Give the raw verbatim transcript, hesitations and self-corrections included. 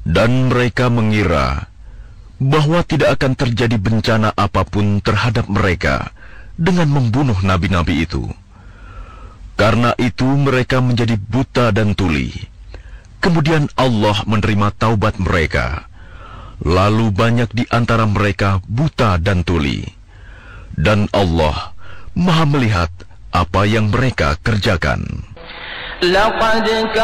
Dan mereka mengira bahwa tidak akan terjadi bencana apapun terhadap mereka dengan membunuh nabi-nabi itu. Karena itu mereka menjadi buta dan tuli. Kemudian Allah menerima taubat mereka. Lalu banyak di antara mereka buta dan tuli. Dan Allah Maha melihat apa yang mereka kerjakan.